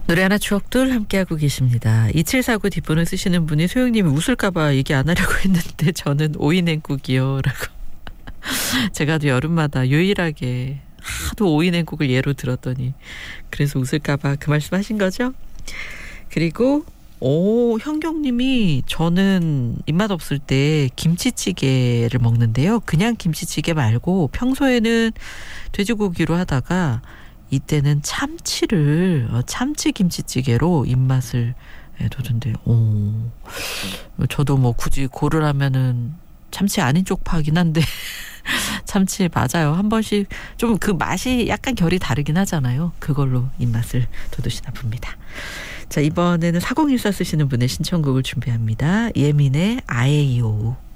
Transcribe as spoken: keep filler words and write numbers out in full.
노래 하나 추억들 함께하고 계십니다. 이칠사구 뒷번호 쓰시는 분이 소영님이 웃을까봐 얘기 안 하려고 했는데 저는 오이냉국이요 라고. 제가 또 여름마다 유일하게 하도 오이냉국을 예로 들었더니 그래서 웃을까봐 그 말씀 하신 거죠? 그리고 오 현경님이 저는 입맛 없을 때 김치찌개를 먹는데요. 그냥 김치찌개 말고 평소에는 돼지고기로 하다가 이때는 참치를 참치 김치찌개로 입맛을 돋는데요. 오, 저도 뭐 굳이 고르라면은 참치 아닌 쪽 파긴 한데 참치 맞아요. 한 번씩 좀 그 맛이 약간 결이 다르긴 하잖아요. 그걸로 입맛을 돋우시나 봅니다. 자, 이번에는 사공일사 쓰시는 분의 신청곡을 준비합니다. 예민의 아에이오.